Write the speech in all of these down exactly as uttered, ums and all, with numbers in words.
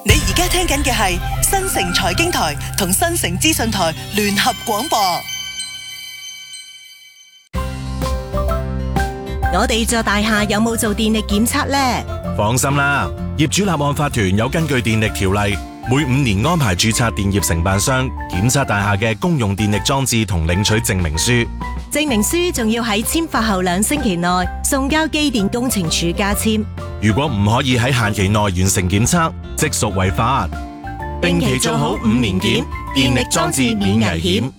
你而家聽緊嘅係新城財經台同新城資訊台聯合廣播。 我哋座大廈有冇做電力檢測呢？ 放心啦，業主立案法團有根據電力條例，每五年安排註冊電業承辦商檢測大廈嘅公用電力裝置同領取證明書。 證明書仲要喺簽發後兩星期內送交機電工程署加簽。 如果唔可以喺限期內完成檢測，即屬違法。定期做好五年檢，電力裝置免危險。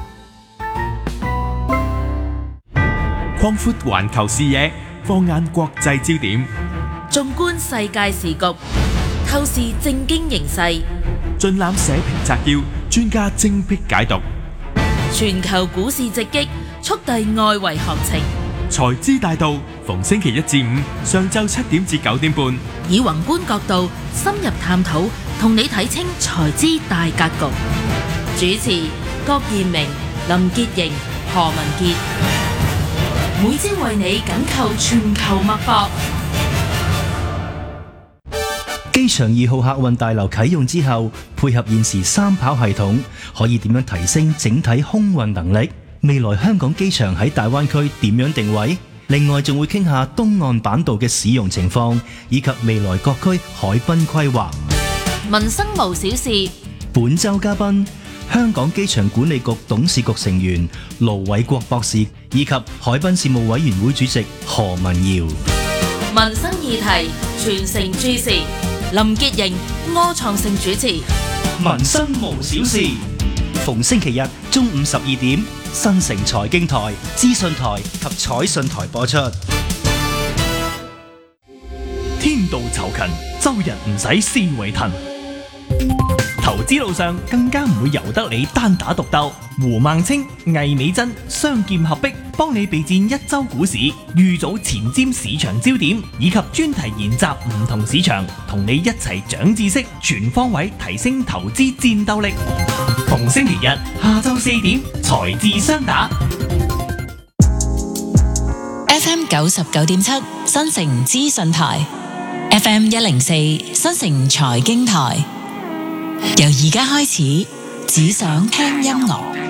擴闊環球視野，放眼國際焦點， 縱觀世界時局，透視政經形勢， 盡覽社評摘要，專家精闢解讀。 全球股市直擊，速遞外圍行情。 財資大道，逢星期一至五上晝七點至九點半， 以宏觀角度深入探討，同你睇清財資大格局。主持郭彥明、林潔瑩、何文傑。每朝為你緊扣全球脈搏。 機場二號客運大樓啟用之後，配合現時三跑系統，可以點樣提升整體空運能力？未來香港機場喺大灣區點樣定位？另外仲會傾下東岸板道嘅使用情況，以及未來各區海濱規劃。 民生無小事。 本周嘉賓，香港機場管理局董事局成員盧偉國博士，以及海濱事務委員會主席何文堯。 民生議題，全城注視。林潔瑩、柯創盛主持。 民生無小事，逢星期日中午十二點，新城財經台、資訊台及彩訊台播出。 天道酬勤，周日唔使先為騰。投資路上更加唔會由得你單打獨鬥。胡孟青、魏美珍雙劍合璧，幫你備戰一周股市，預早前瞻市場焦點，以及專題研習唔同市場，同你一齊長知識，全方位提升投資戰鬥力。逢星期日下晝四點，財智雙打。 F M 九十九點七新城資訊台 ，F M 一零四新城財經台。由而家開始，只想聽音樂。